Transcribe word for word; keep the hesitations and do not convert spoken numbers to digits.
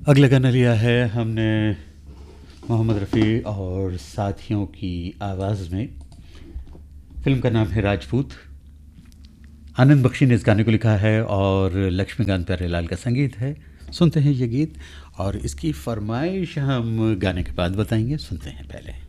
अगला गाना लिया है हमने मोहम्मद रफ़ी और साथियों की आवाज़ में। फ़िल्म का नाम है राजपूत। आनंद बख्शी ने इस गाने को लिखा है और लक्ष्मीकांत प्यारेलाल का संगीत है। सुनते हैं ये गीत और इसकी फरमाइश हम गाने के बाद बताएंगे। सुनते हैं पहले।